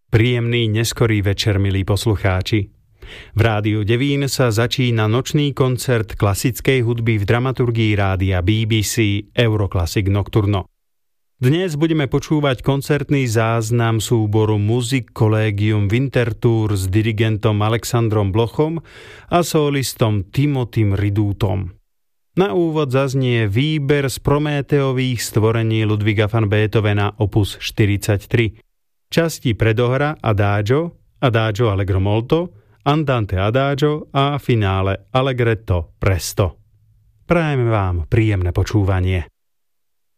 Príjemný neskorý večer, milí poslucháči. V Rádiu Devín sa začína nočný koncert klasickej hudby v dramaturgii rádia BBC Euroclassic Nocturno. Dnes budeme počúvať koncertný záznam súboru Music Collegium Winterthur s dirigentom Alexandrom Blochom a solistom Timothym Ridútom. Na úvod zaznie výber z Prométeových stvorení Ludwiga van Beethovena opus 43. Časti predohra Adagio, Adagio allegro molto, Andante Adagio a finále Allegretto presto. Prajeme vám príjemné počúvanie.